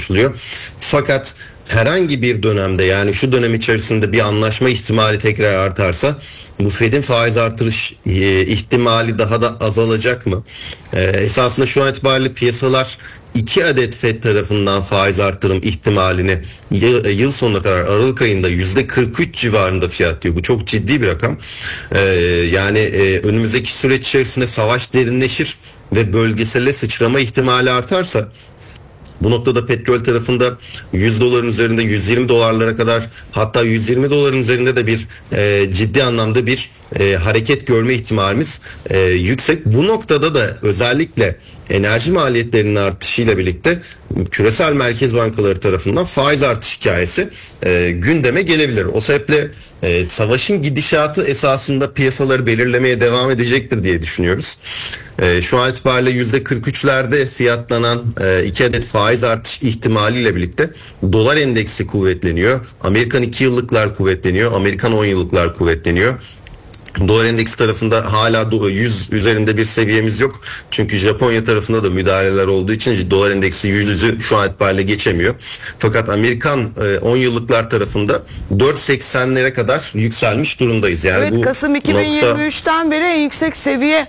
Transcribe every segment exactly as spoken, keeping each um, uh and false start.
konuşuluyor. Fakat herhangi bir dönemde, yani şu dönem içerisinde bir anlaşma ihtimali tekrar artarsa bu Fed'in faiz artırış e, ihtimali daha da azalacak mı? E, esasında şu an itibariyle piyasalar iki adet Fed tarafından faiz artırım ihtimalini yıl, yıl sonuna kadar Aralık ayında yüzde kırk üç civarında fiyatlıyor. Bu çok ciddi bir rakam. E, yani e, önümüzdeki süreç içerisinde savaş derinleşir ve bölgesele sıçrama ihtimali artarsa, bu noktada petrol tarafında yüz doların üzerinde yüz yirmi dolarlara kadar, hatta yüz yirmi doların üzerinde de bir e, ciddi anlamda bir e, hareket görme ihtimalimiz e, yüksek. Bu noktada da özellikle enerji maliyetlerinin artışıyla birlikte küresel merkez bankaları tarafından faiz artış hikayesi e, gündeme gelebilir. O sebeple e, savaşın gidişatı esasında piyasaları belirlemeye devam edecektir diye düşünüyoruz. E, şu an itibariyle yüzde kırk üçlerde fiyatlanan e, iki adet faiz artış ihtimaliyle birlikte dolar endeksi kuvvetleniyor. Amerikan iki yıllıklar kuvvetleniyor. Amerikan on yıllıklar kuvvetleniyor. Dolar endeksi tarafında hala yüz üzerinde bir seviyemiz yok. Çünkü Japonya tarafında da müdahaleler olduğu için dolar endeksi yüzü şu an itibariyle geçemiyor. Fakat Amerikan on yıllıklar tarafında dört seksenlere kadar yükselmiş durumdayız. Yani evet, bu Kasım iki bin yirmi üçten nokta... beri en yüksek seviye.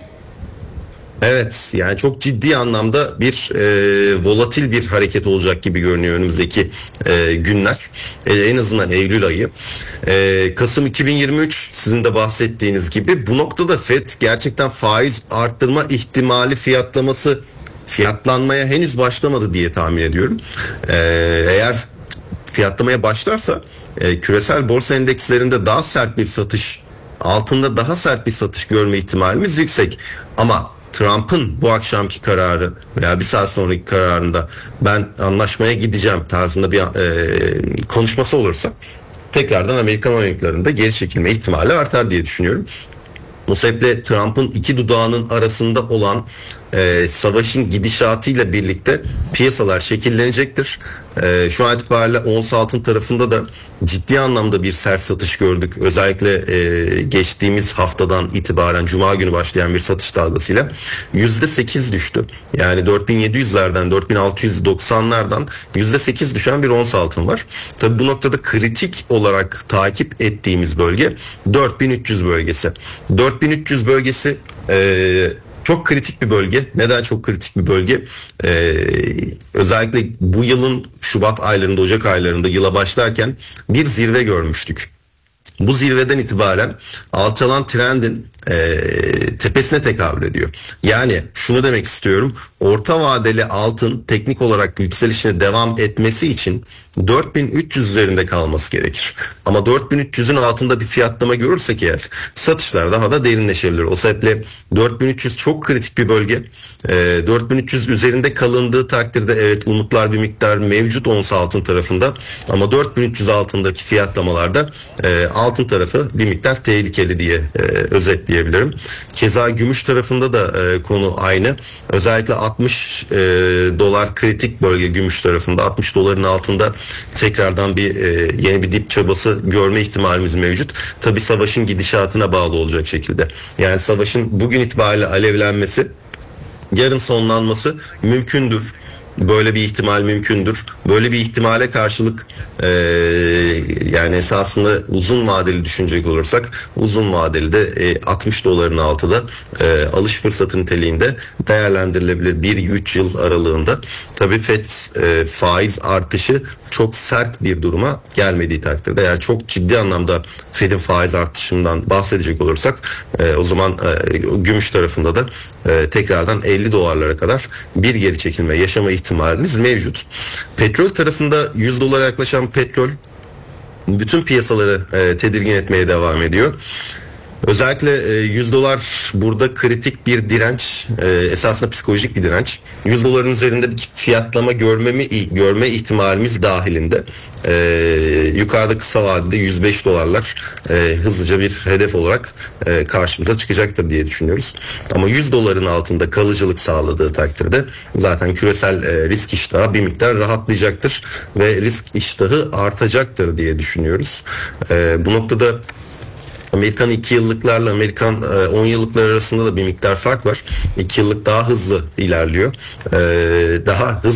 Evet, yani çok ciddi anlamda bir e, volatil bir hareket olacak gibi görünüyor önümüzdeki e, günler. E, en azından Eylül ayı. E, Kasım iki bin yirmi üç sizin de bahsettiğiniz gibi bu noktada Fed gerçekten faiz arttırma ihtimali fiyatlaması fiyatlanmaya henüz başlamadı diye tahmin ediyorum. E, eğer fiyatlamaya başlarsa e, küresel borsa endekslerinde daha sert bir satış, altında daha sert bir satış görme ihtimalimiz yüksek. Ama Trump'ın bu akşamki kararı veya bir saat sonraki kararında ben anlaşmaya gideceğim tarzında bir e, konuşması olursa tekrardan Amerikan oyuncularında geri çekilme ihtimali artar diye düşünüyorum. Bu sebeple Trump'ın iki dudağının arasında olan e, savaşın gidişatıyla birlikte piyasalar şekillenecektir. E, şu an itibariyle ons altın tarafında da ciddi anlamda bir sert satış gördük. Özellikle e, geçtiğimiz haftadan itibaren Cuma günü başlayan bir satış dalgasıyla yüzde sekiz düştü. Yani dört bin yedi yüzlerden dört bin altı yüz doksanlardan yüzde sekiz düşen bir ons altın var. Tabi bu noktada kritik olarak takip ettiğimiz bölge dört bin üç yüz bölgesi. dört bin üç yüz bölgesi e, çok kritik bir bölge. Neden çok kritik bir bölge? Ee, özellikle bu yılın Şubat aylarında, Ocak aylarında yıla başlarken bir zirve görmüştük. Bu zirveden itibaren alçalan trendin e, tepesine tekabül ediyor. Yani şunu demek istiyorum. Orta vadeli altın teknik olarak yükselişine devam etmesi için dört bin üç yüz üzerinde kalması gerekir. Ama dört bin üç yüzün altında bir fiyatlama görürsek eğer satışlar daha da derinleşebilir. O sebeple dört bin üç yüz çok kritik bir bölge. E, dört bin üç yüz üzerinde kalındığı takdirde evet umutlar bir miktar mevcut ons altın tarafında. Ama dört bin üç yüz altındaki fiyatlamalarda e, altın tarafı bir miktar tehlikeli diye e, özetleyebilirim. Keza gümüş tarafında da e, konu aynı. Özellikle altmış e, dolar kritik bölge gümüş tarafında. altmış doların altında tekrardan bir e, yeni bir dip çabası görme ihtimalimiz mevcut. Tabii savaşın gidişatına bağlı olacak şekilde. Yani savaşın bugün itibariyle alevlenmesi, yarın sonlanması mümkündür. Böyle bir ihtimal mümkündür. Böyle bir ihtimale karşılık e, yani esasında uzun vadeli düşünecek olursak uzun vadeli de e, altmış doların altında e, alış fırsatı niteliğinde değerlendirilebilir bir üç yıl aralığında. Tabii Fed e, faiz artışı çok sert bir duruma gelmediği takdirde, eğer çok ciddi anlamda Fed'in faiz artışından bahsedecek olursak e, o zaman e, gümüş tarafında da e, tekrardan elli dolarlara kadar bir geri çekilme yaşama ihtimalimiz mevcut. Petrol tarafında yüz dolara yaklaşan petrol bütün piyasaları e, tedirgin etmeye devam ediyor. Özellikle yüz dolar burada kritik bir direnç, esasında psikolojik bir direnç. yüz doların üzerinde bir fiyatlama görmemi, görme ihtimalimiz dahilinde. Ee, yukarıda kısa vadede yüz beş dolarlar e, hızlıca bir hedef olarak e, karşımıza çıkacaktır diye düşünüyoruz. Ama yüz doların altında kalıcılık sağladığı takdirde zaten küresel e, risk iştahı bir miktar rahatlayacaktır ve risk iştahı artacaktır diye düşünüyoruz. E, bu noktada Amerikan iki yıllıklarla Amerikan on yıllıklar arasında da bir miktar fark var. iki yıllık daha hızlı ilerliyor. Daha hızlı